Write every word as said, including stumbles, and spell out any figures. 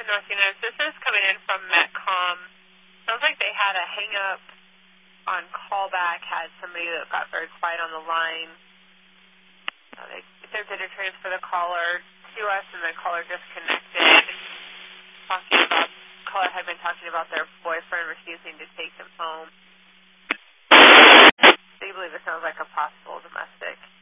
North Units. This is coming in from Metcom. Sounds like they had a hang-up on callback, had somebody that got very quiet on the line. Uh, they attempted to transfer the caller to us, and the caller disconnected. Talking about, caller had been talking about their boyfriend refusing to take them home. They believe it sounds like a possible domestic.